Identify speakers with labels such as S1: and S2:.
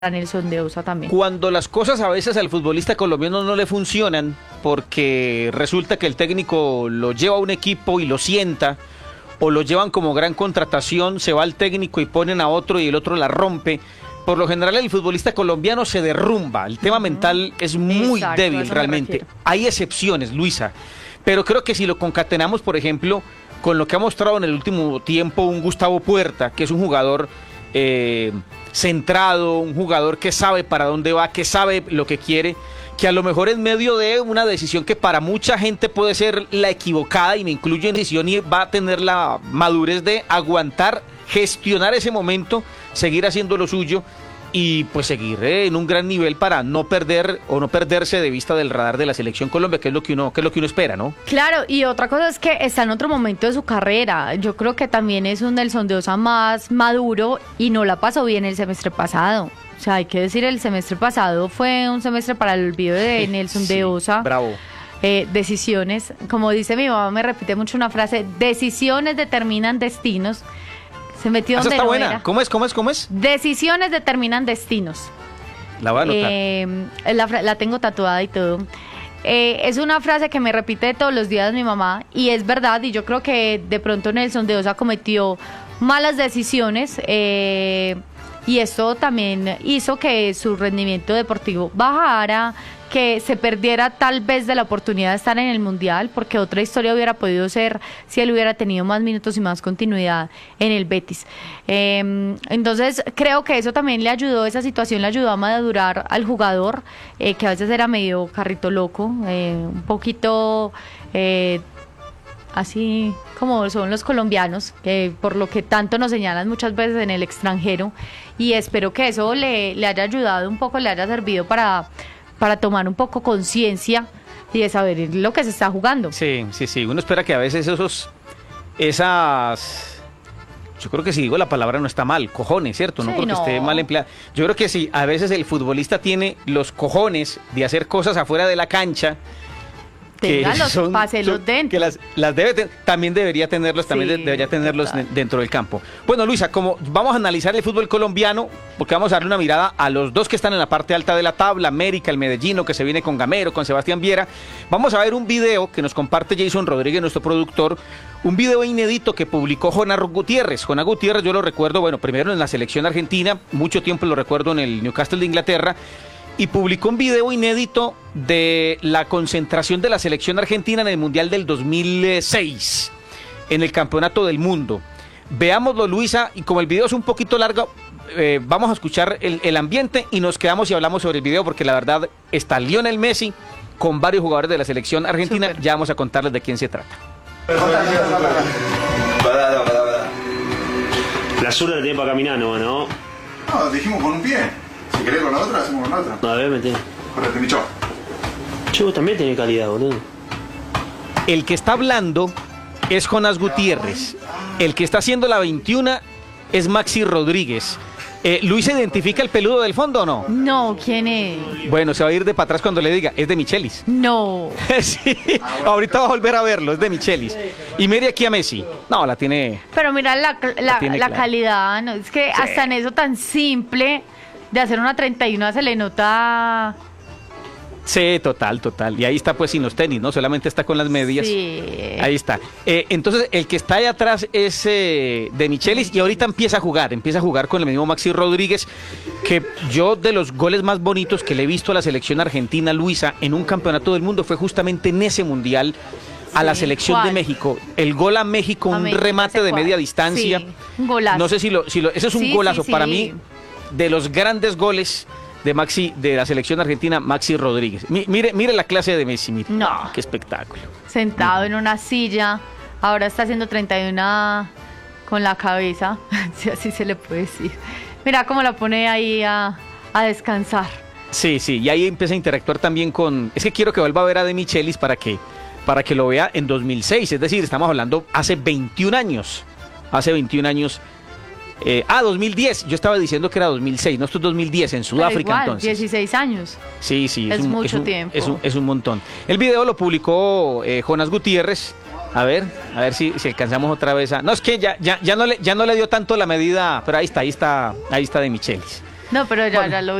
S1: Nelson de Osa también.
S2: Cuando las cosas a veces al futbolista colombiano no le funcionan, porque resulta que el técnico lo lleva a un equipo y lo sienta, o lo llevan como gran contratación, se va el técnico y ponen a otro y el otro la rompe. Por lo general el futbolista colombiano se derrumba, el tema mental es muy débil realmente. Hay excepciones, Luisa, pero creo que si lo concatenamos, por ejemplo, con lo que ha mostrado en el último tiempo un Gustavo Puerta, que es un jugador centrado, un jugador que sabe para dónde va, que sabe lo que quiere, que a lo mejor en medio de una decisión que para mucha gente puede ser la equivocada, y me incluyo en decisión, y va a tener la madurez de aguantar, gestionar ese momento, seguir haciendo lo suyo y pues seguir en un gran nivel para no perder o no perderse de vista del radar de la selección Colombia, que es lo que uno espera, ¿no?
S1: Claro, y otra cosa es que está en otro momento de su carrera. Yo creo que también es un Nelson de Osa más maduro y no la pasó bien el semestre pasado. O sea, hay que decir, el semestre pasado fue un semestre para el olvido de Nelson de Osa.
S2: Bravo.
S1: Decisiones, como dice mi mamá, me repite mucho una frase: decisiones determinan destinos. Se metió donde
S2: está
S1: no
S2: buena.
S1: era.
S2: ¿Cómo es?
S1: Decisiones determinan destinos.
S2: La voy a anotar.
S1: La tengo tatuada y todo. Es una frase que me repite todos los días mi mamá, y es verdad, y yo creo que de pronto Nelson de Osa cometió malas decisiones, y esto también hizo que su rendimiento deportivo bajara, que se perdiera tal vez de la oportunidad de estar en el Mundial, porque otra historia hubiera podido ser si él hubiera tenido más minutos y más continuidad en el Betis. Entonces creo que eso también le ayudó, esa situación le ayudó a madurar al jugador, que a veces era medio carrito loco, un poquito así como son los colombianos, por lo que tanto nos señalan muchas veces en el extranjero, y espero que eso le haya ayudado un poco, le haya servido para tomar un poco conciencia y de saber lo que se está jugando.
S2: Sí. Uno espera que a veces esas, yo creo que si digo la palabra no está mal, cojones, ¿cierto? No porque esté mal empleada. Yo creo que sí, a veces el futbolista tiene los cojones de hacer cosas afuera de la cancha,
S1: páselos dentro.
S2: Que las debe también debería tenerlos, debería tenerlos dentro del campo. Bueno, Luisa, como vamos a analizar el fútbol colombiano, porque vamos a darle una mirada a los dos que están en la parte alta de la tabla, América, el Medellino, que se viene con Gamero, con Sebastián Viera. Vamos a ver un video que nos comparte Jason Rodríguez, nuestro productor, un video inédito que publicó Jonás Gutiérrez. Jonás Gutiérrez, yo lo recuerdo, bueno, primero en la selección argentina, mucho tiempo lo recuerdo en el Newcastle de Inglaterra, y publicó un video inédito de la concentración de la selección argentina en el Mundial del 2006, en el Campeonato del Mundo. Veámoslo, Luisa, y como el video es un poquito largo, vamos a escuchar el ambiente y nos quedamos y hablamos sobre el video, porque la verdad está Lionel Messi con varios jugadores de la selección argentina. Super. Ya vamos a contarles de quién se trata.
S3: La zurda la tiene para caminar, ¿no?
S4: No, dijimos con un pie. Si querés con la otra, hacemos con la otra.
S3: A ver, metí.
S4: Correte, Micho.
S3: Che, vos también tenés calidad, boludo.
S2: El que está hablando es Jonás Gutiérrez. El que está haciendo la 21 es Maxi Rodríguez. ¿Luis identifica el peludo del fondo o no?
S1: No, ¿quién es?
S2: Bueno, se va a ir de para atrás cuando le diga, es de Michelis.
S1: No.
S2: Sí, ahorita va a volver a verlo, es de Michelis. Y mire aquí a Messi. No, la tiene.
S1: Pero mira la calidad, ¿no? Es que sí, hasta en eso tan simple de hacer una 31 se le nota.
S2: Sí, total. Y ahí está pues sin los tenis, ¿no? Solamente está con las medias.
S1: Sí.
S2: Ahí está. Entonces, el que está ahí atrás es de Michelis, y ahorita empieza a jugar con el mismo Maxi Rodríguez, que yo, de los goles más bonitos que le he visto a la selección argentina, Luisa, en un campeonato del mundo, fue justamente en ese Mundial a la selección de México. El gol a México, un remate de media distancia. Sí,
S1: un golazo.
S2: No sé si ese es un golazo. Para mí, de los grandes goles de la selección argentina, Maxi Rodríguez. Mire la clase de Messi, mire.
S1: No.
S2: Qué espectáculo.
S1: Sentado en una silla, ahora está haciendo 31 con la cabeza, si así se le puede decir. Mira cómo la pone ahí a descansar. Sí,
S2: y ahí empieza a interactuar también con. Es que quiero que vuelva a ver a De Michelis para que lo vea en 2006, es decir, estamos hablando hace 21 años. 2010, yo estaba diciendo que era 2006, no, esto es 2010 en Sudáfrica.
S1: Igual,
S2: entonces.
S1: 16 años.
S2: Sí,
S1: es mucho tiempo.
S2: Es un montón. El video lo publicó Jonás Gutiérrez. A ver si alcanzamos otra vez a. No, es que ya no le dio tanto la medida, pero ahí está De Michelis.
S1: No, pero ya,
S2: Bueno.
S1: ya lo